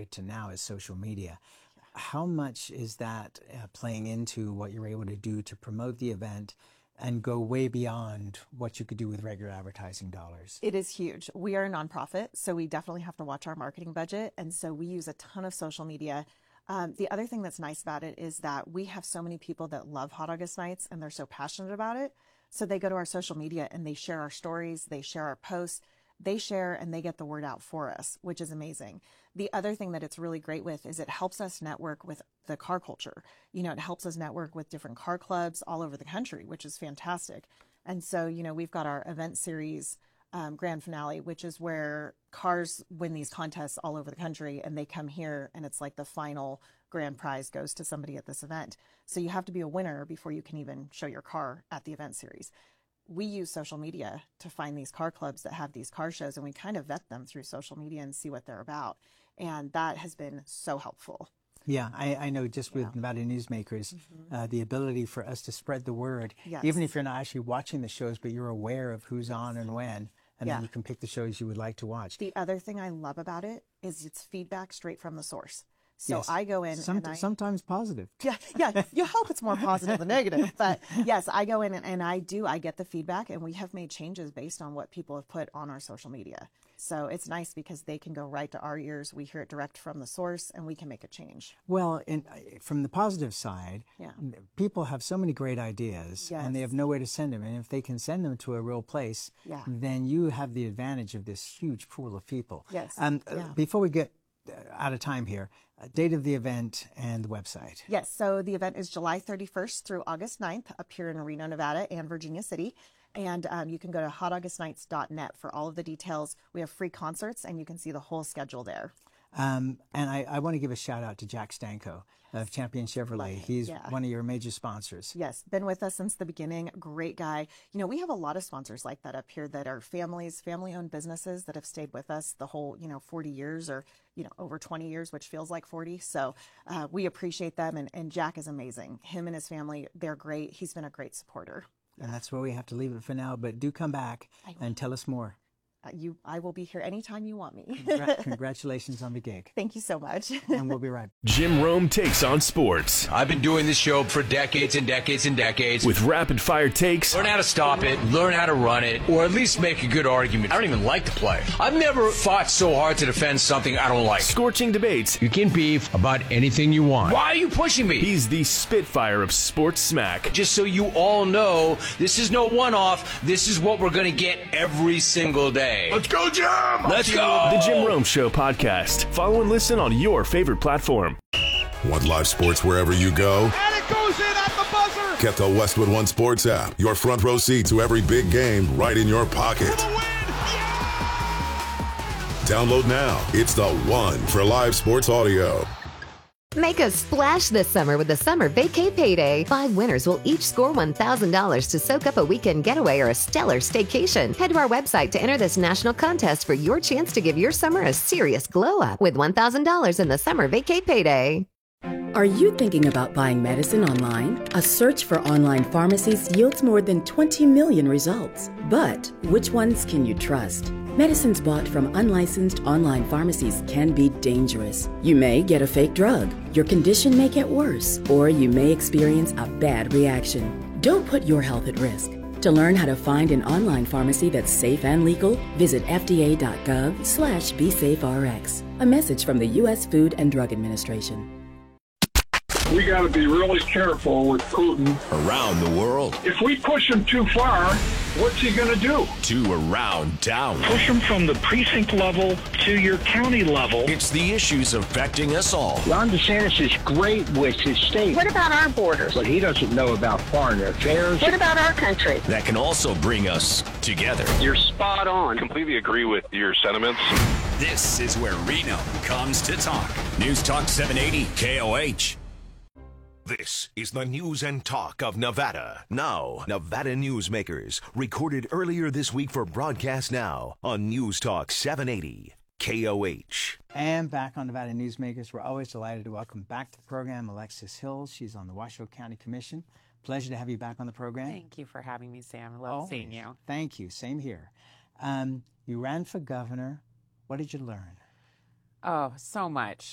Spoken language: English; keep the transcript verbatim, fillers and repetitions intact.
right to now is social media. How much is that uh, playing into what you're able to do to promote the event and go way beyond what you could do with regular advertising dollars? It is huge. We are a nonprofit, so we definitely have to watch our marketing budget. And so we use a ton of social media. Um, the other thing that's nice about it is that we have so many people that love Hot August Nights and they're so passionate about it. So they go to our social media and they share our stories, they share our posts, they share and they get the word out for us, which is amazing. The other thing that it's really great with is it helps us network with the car culture. You know, it helps us network with different car clubs all over the country, which is fantastic. And so, you know, we've got our event series um, grand finale, which is where cars win these contests all over the country and they come here and it's like the final grand prize goes to somebody at this event. So you have to be a winner before you can even show your car at the event series. We use social media to find these car clubs that have these car shows, and we kind of vet them through social media and see what they're about. And that has been so helpful. Yeah, I, I know just with Yeah. Nevada Newsmakers, Mm-hmm. uh, the ability for us to spread the word, Yes. even if you're not actually watching the shows, but you're aware of who's on and when, and Yeah. then you can pick the shows you would like to watch. The other thing I love about it is it's feedback straight from the source. So Yes. I go in Some, and I, sometimes positive. yeah, yeah, you hope it's more positive than negative. But yes, I go in and, and I do, I get the feedback, and we have made changes based on what people have put on our social media. So it's nice because they can go right to our ears. We hear it direct from the source and we can make a change. Well, in, from the positive side, Yeah. people have so many great ideas and they Yes. have nowhere to send them. And if they can send them to a real place, Yeah. then you have the advantage of this huge pool of people. Yes. Um, uh, Yeah. Before we get uh, out of time here, uh, date of the event and the website. Yes, so the event is July thirty-first through August ninth up here in Reno, Nevada and Virginia City. And um, you can go to hot august nights dot net for all of the details. We have free concerts and you can see the whole schedule there. Um, and I, I want to give a shout out to Jack Stanko of Champion Chevrolet. He's Yeah. one of your major sponsors. Yes, been with us since the beginning. Great guy. You know, we have a lot of sponsors like that up here that are families, family-owned businesses that have stayed with us the whole, you know, forty years or, you know, over twenty years, which feels like forty. So uh, we appreciate them. And, and Jack is amazing. Him and his family, they're great. He's been a great supporter. And that's where we have to leave it for now. But do come back and tell us more. Uh, you, I will be here anytime you want me. Congra- congratulations on the gig. Thank you so much. And we'll be right back. Jim Rome takes on sports I've been doing this show for decades and decades and decades. with rapid fire takes, Learn how to stop it, learn how to run it, or at least make a good argument. I don't even like the play. I've never fought so hard to defend something I don't like. scorching debates. You can beef about anything you want. Why are you pushing me? He's the Spitfire of sports smack. Just so you all know, this is no one-off. This is what we're going to get every single day. Let's go, Jim! Let's go! The Jim Rome Show podcast. Follow and listen on your favorite platform. Want live sports wherever you go? And it goes in at the buzzer. Get the Westwood One Sports app. Your front row seat to every big game right in your pocket. For the win. Download now. It's the one for live sports audio. Make a splash this summer with the Summer Vacay Payday. Five winners will each score one thousand dollars to soak up a weekend getaway or a stellar staycation. Head to our website to enter this national contest for your chance to give your summer a serious glow up with one thousand dollars in the Summer Vacay Payday. Are you thinking about buying medicine online? A search for online pharmacies yields more than twenty million results. But which ones can you trust? Medicines bought from unlicensed online pharmacies can be dangerous. You may get a fake drug, your condition may get worse, or you may experience a bad reaction. Don't put your health at risk. To learn how to find an online pharmacy that's safe and legal, visit F D A dot gov slash be safe R X. A message from the U S Food and Drug Administration. We got to be really careful with Putin. Around the world If we push him too far, what's he going to do? to around town. Push them from the precinct level to your county level. It's the issues affecting us all. Ron DeSantis is great with his state. What about our borders? But he doesn't know about foreign affairs. What about our country? That can also bring us together. You're spot on. Completely agree with your sentiments. This is where Reno comes to talk. News Talk seven eighty K O H. This is the news and talk of Nevada. Now, Nevada Newsmakers, recorded earlier this week for broadcast now on News Talk seven eighty K O H. And back on Nevada Newsmakers, we're always delighted to welcome back to the program Alexis Hills. She's on the Washoe County Commission. Pleasure to have you back on the program. Thank you for having me, Sam. I love oh, seeing you. Thank you. Same here. Um, you ran for governor. What did you learn? Oh, so much.